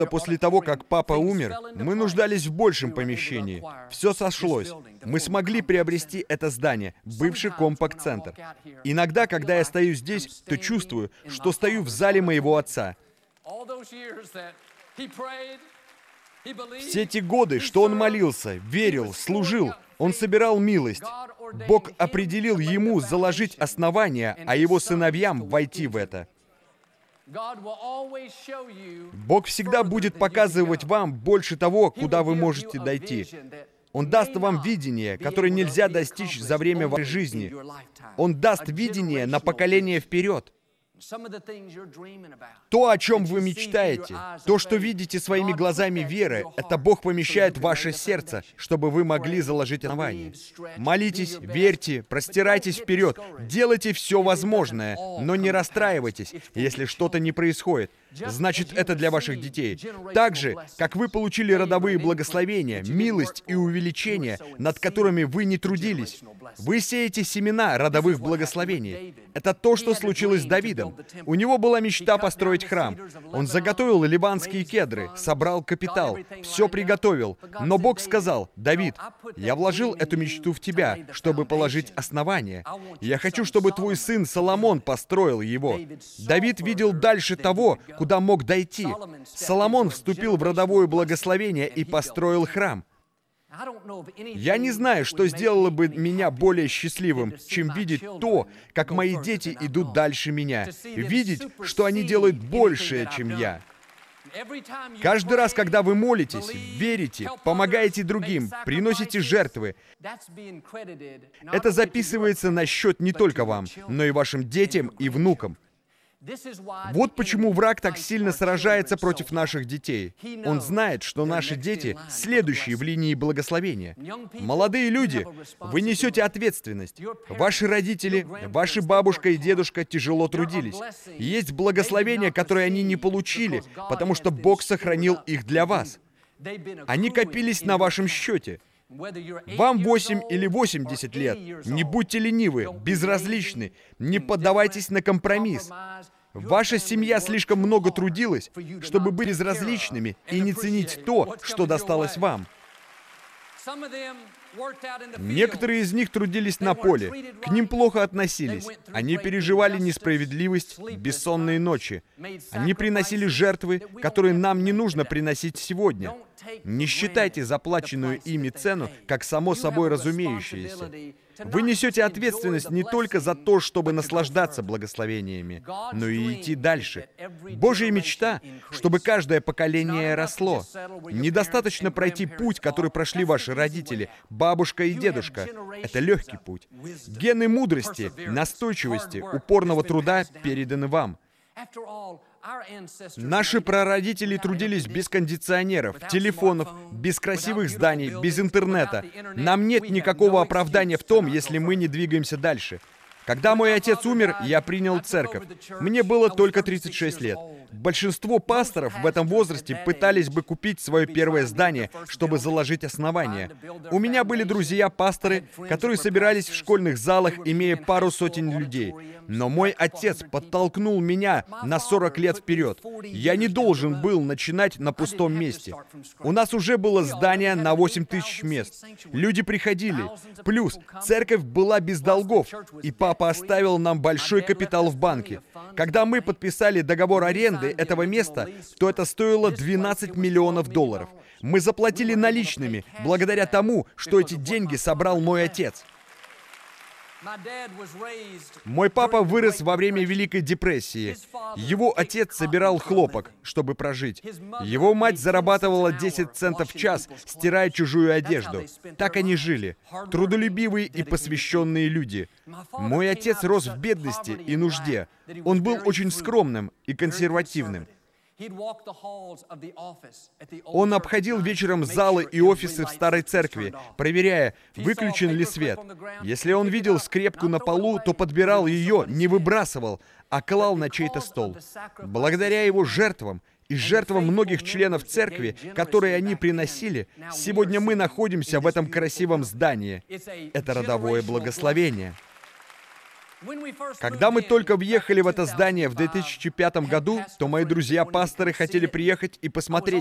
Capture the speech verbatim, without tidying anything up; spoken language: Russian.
После того, как папа умер, мы нуждались в большем помещении. Все сошлось. Мы смогли приобрести это здание, бывший компакт-центр. Иногда, когда я стою здесь, то чувствую, что стою в зале моего отца. Все те годы, что он молился, верил, служил, он собирал милость. Бог определил ему заложить основания, а его сыновьям войти в это. Бог всегда будет показывать вам больше того, куда вы можете дойти. Он даст вам видение, которое нельзя достичь за время вашей жизни. Он даст видение на поколение вперед. То, о чем вы мечтаете, то, что видите своими глазами веры, это Бог помещает в ваше сердце, чтобы вы могли заложить основание. Молитесь, верьте, простирайтесь вперед, делайте все возможное, но не расстраивайтесь, если что-то не происходит. Значит, это для ваших детей. Так же, как вы получили родовые благословения, милость и увеличение, над которыми вы не трудились. Вы сеете семена родовых благословений. Это то, что случилось с Давидом. У него была мечта построить храм. Он заготовил ливанские кедры, собрал капитал, все приготовил. Но Бог сказал: «Давид, я вложил эту мечту в тебя, чтобы положить основание. Я хочу, чтобы твой сын Соломон построил его». Давид видел дальше того, куда мог дойти. Соломон вступил в родовое благословение и построил храм. Я не знаю, что сделало бы меня более счастливым, чем видеть то, как мои дети идут дальше меня. Видеть, что они делают большее, чем я. Каждый раз, когда вы молитесь, верите, помогаете другим, приносите жертвы, это записывается на счет не только вам, но и вашим детям и внукам. Вот почему враг так сильно сражается против наших детей. Он знает, что наши дети следующие в линии благословения. Молодые люди, вы несете ответственность. Ваши родители, ваши бабушка и дедушка тяжело трудились. Есть благословения, которые они не получили, потому что Бог сохранил их для вас. Они копились на вашем счете. Вам восемь или восемьдесят лет. Не будьте ленивы, безразличны, не поддавайтесь на компромисс. Ваша семья слишком много трудилась, чтобы быть безразличными и не ценить то, что досталось вам. Некоторые из них трудились на поле, к ним плохо относились. Они переживали несправедливость, бессонные ночи. Они приносили жертвы, которые нам не нужно приносить сегодня. Не считайте заплаченную ими цену как само собой разумеющееся. Вы несете ответственность не только за то, чтобы наслаждаться благословениями, но и идти дальше. Божья мечта, чтобы каждое поколение росло. Недостаточно пройти путь, который прошли ваши родители, бабушка и дедушка. Это легкий путь. Гены мудрости, настойчивости, упорного труда переданы вам. Наши прародители трудились без кондиционеров, телефонов, без красивых зданий, без интернета. Нам нет никакого оправдания в том, если мы не двигаемся дальше. Когда мой отец умер, я принял церковь. Мне было только тридцать шесть лет. Большинство пасторов в этом возрасте пытались бы купить свое первое здание, чтобы заложить основание. У меня были друзья-пасторы, которые собирались в школьных залах, имея пару сотен людей. Но мой отец подтолкнул меня на сорок лет вперед. Я не должен был начинать на пустом месте. У нас уже было здание на восемь тысяч мест. Люди приходили. Плюс церковь была без долгов, и папа оставил нам большой капитал в банке. Когда мы подписали договор аренды этого места, то это стоило двенадцать миллионов долларов. Мы заплатили наличными, благодаря тому, что эти деньги собрал мой отец. Мой папа вырос во время Великой депрессии. Его отец собирал хлопок, чтобы прожить. Его мать зарабатывала десять центов в час, стирая чужую одежду. Так они жили. Трудолюбивые и посвященные люди. Мой отец рос в бедности и нужде. Он был очень скромным и консервативным. Он обходил вечером залы и офисы в старой церкви, проверяя, выключен ли свет. Если он видел скрепку на полу, то подбирал ее, не выбрасывал, а клал на чей-то стол. Благодаря его жертвам и жертвам многих членов церкви, которые они приносили, сегодня мы находимся в этом красивом здании. Это родовое благословение. Когда мы только въехали в это здание в две тысячи пятом году, то мои друзья-пасторы хотели приехать и посмотреть